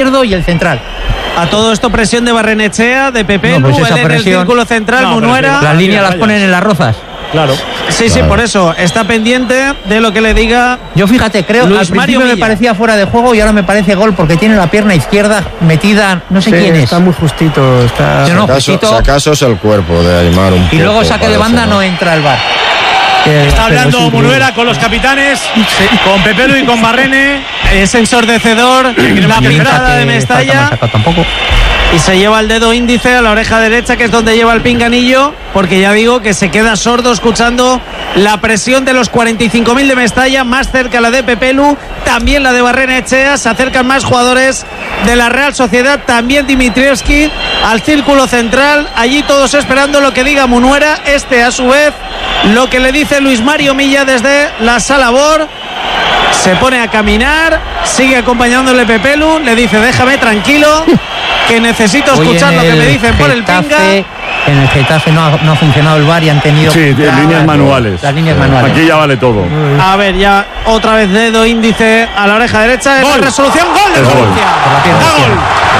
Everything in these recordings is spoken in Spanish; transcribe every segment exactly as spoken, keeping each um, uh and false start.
izquierdo y el central. A todo esto presión de Barrenechea, de Pepelu, no, pues él en presión, el círculo central, no, Munuera. Las líneas las ponen en las rozas. Claro. Sí, claro. sí, por eso está pendiente de lo que le diga. Yo fíjate, creo Luis al principio Mario me Milla. parecía fuera de juego y ahora me parece gol porque tiene la pierna izquierda metida, no sé Sí, quién es. está muy justito. Está... Yo no, Si acaso, justito. si acaso es el cuerpo de Aimar un Y poco, luego saque de parece, banda no entra el V A R. Está hablando pero sí, Munuera con los capitanes, con Pepelu y con Barrene. Es ensordecedor, la pintada de Mestalla. Tampoco. Y se lleva el dedo índice a la oreja derecha, que es donde lleva el pinganillo, porque ya digo que se queda sordo escuchando la presión de los cuarenta y cinco mil de Mestalla, más cerca la de Pepelu, también la de Barrenechea, se acercan más jugadores de la Real Sociedad, también Dimitrievski al círculo central, allí todos esperando lo que diga Munuera, este a su vez lo que le dice Luis Mario Milla desde la sala B O R. Se pone a caminar, sigue acompañándole Pepelu, le dice déjame tranquilo, que necesito escuchar lo que me dicen por el pinga. En el Getafe no ha, no ha funcionado el V A R y han tenido Sí, ya líneas manuales. Las líneas manuales. Aquí ya vale todo. A ver, ya otra vez dedo índice a la oreja derecha. Gol. La resolución, gol de Es gol. Valencia. Da gol.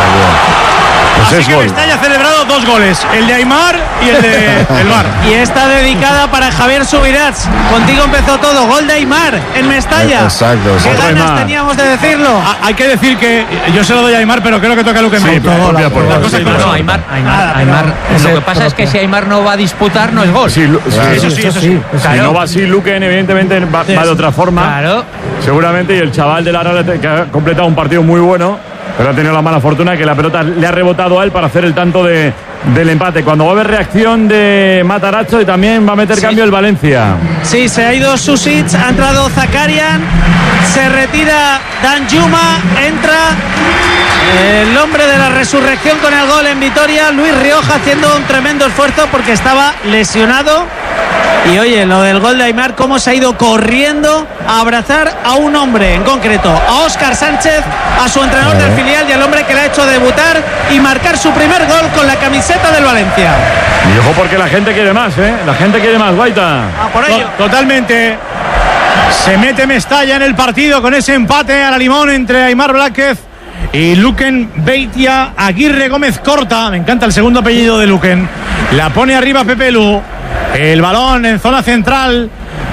Pues Así es que gol. Mestalla ha celebrado dos goles, el de Aimar y el de el V A R. Y está dedicada para Javier Subirats. Contigo empezó todo, gol de Aimar en Mestalla. Exacto, ¿Qué exacto. ganas Aimar. teníamos de decirlo? Ah, hay que decir que yo se lo doy a Aimar, pero creo que toca a Luque Sí, Mouto. por vía por La gol. cosa es Sí, que No, no, no, no. Aimar, Aimar, Nada, Aimar. Ese Lo que pasa es que propio. si Aimar no va a disputar, no es gol. Sí, Lu- sí, Eso sí, eso sí. Si no va así, Luquen evidentemente va, va de otra forma. Claro. Seguramente, y el chaval de la Real que ha completado un partido muy bueno, pero ha tenido la mala fortuna de que la pelota le ha rebotado a él para hacer el tanto de, del empate. Cuando va a haber reacción de Matarazzo y también va a meter Sí. cambio el Valencia. Sí, se ha ido Susic, ha entrado Zakarian, se retira Danjuma, entra el hombre de la resurrección con el gol en Vitoria, Luis Rioja, haciendo un tremendo esfuerzo porque estaba lesionado. Y oye, lo del gol de Aimar, cómo se ha ido corriendo a abrazar a un hombre en concreto, a Óscar Sánchez, a su entrenador del filial y al hombre que le ha hecho debutar y marcar su primer gol con la camiseta del Valencia. Y ojo porque la gente quiere más, ¿eh? La gente quiere más, Guaita. A por ello. To- Totalmente. Se mete Mestalla en el partido con ese empate a la limón entre Aimar Blázquez y Luquen Beitia. Aguirre Gómez corta. Me encanta el segundo apellido de Luquen. La pone arriba Pepelu. El balón en zona central.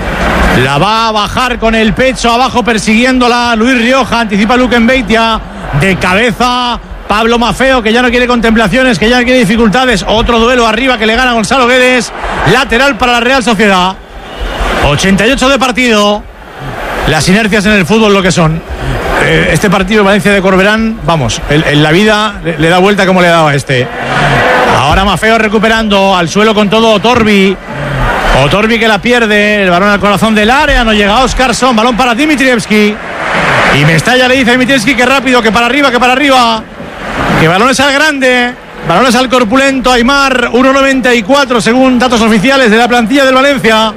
La va a bajar con el pecho abajo persiguiéndola Luis Rioja. Anticipa Luquen Beitia. De cabeza Pablo Mafeo, que ya no quiere contemplaciones, que ya no quiere dificultades. Otro duelo arriba que le gana Gonzalo Guedes. Lateral para la Real Sociedad. ochenta y ocho de partido. Las inercias en el fútbol lo que son. Eh, este partido de Valencia de Corberán, vamos, en, en la vida le, le da vuelta como le daba este. Ahora Mafeo recuperando al suelo con todo Otorbi. Otorbi que la pierde, el balón al corazón del área, no llega Oscarson, balón para Dimitrievski. Y Mestalla le dice a Dimitrievski que rápido, que para arriba, que para arriba. Que balones al grande, balones al corpulento Aimar, uno noventa y cuatro según datos oficiales de la plantilla del Valencia.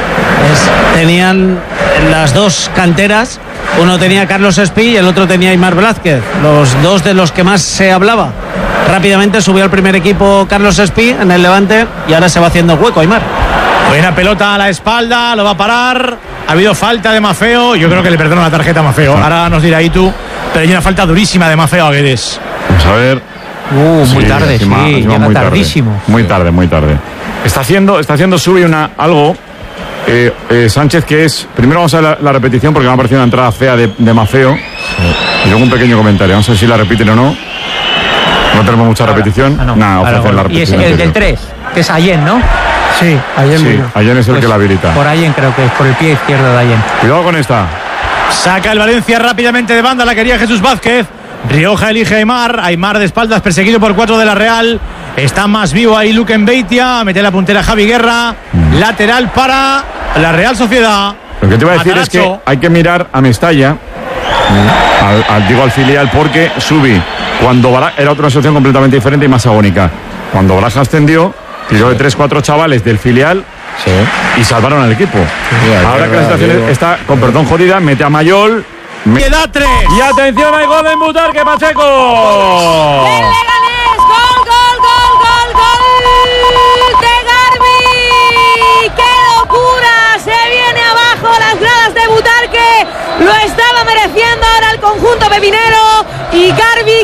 Es- tenían las dos canteras, uno tenía a Carlos Espí y el otro tenía a Aimar Blázquez, los dos de los que más se hablaba. Rápidamente subió al primer equipo Carlos Espí en el Levante y ahora se va haciendo hueco Aimar. Buena pelota a la espalda, lo va a parar. Ha habido falta de Mafeo, yo creo que le perdono la tarjeta a Mafeo. Ahora nos dirá ahí tú, pero hay una falta durísima de Mafeo a Guedes. Vamos a ver. Uh, muy Sí, tarde, encima- sí, encima llega muy tarde. tardísimo. Muy tarde, muy tarde. Está haciendo, está haciendo Subi una, algo. Eh, eh, Sánchez, que es. Primero vamos a ver la, la repetición porque me ha parecido una entrada fea de, de Mafeo. Y luego un pequeño comentario. Vamos a ver si la repiten o no. No tenemos mucha repetición. Ah, no. Nada, Ahora, ofrecen la y es repetición. el del anterior. tres, que es Allen, ¿no? Sí, ayer Sí, mismo. Allen es el Pues que la habilita. Por Allen creo que es, por el pie izquierdo de Allen. Cuidado con esta. Saca el Valencia rápidamente de banda, la quería Jesús Vázquez. Rioja elige a Aimar, Aimar de espaldas perseguido por cuatro de la Real. Está más vivo ahí Luquen Beitia, mete la puntera Javi Guerra. Lateral para la Real Sociedad. Lo que te iba a decir es que Matarazzo. hay que mirar a Mestalla, al, al- digo al filial, porque Subi, cuando Bara- era otra situación completamente diferente y más agónica. Cuando Baraja ascendió, tiró de tres cuatro chavales del filial y salvaron al equipo. ahí Ahora que la verdad, situación digo. está con perdón jodida, mete a Mayol. me- Queda tres. Y atención, hay gol en Butarque, Pacheco. El Leganés, gol, gol, gol, gol, gol de Garbi. ¡Qué locura! Se viene abajo las gradas de Butarque. Lo estaba mereciendo ahora el conjunto pepinero. Y Garbi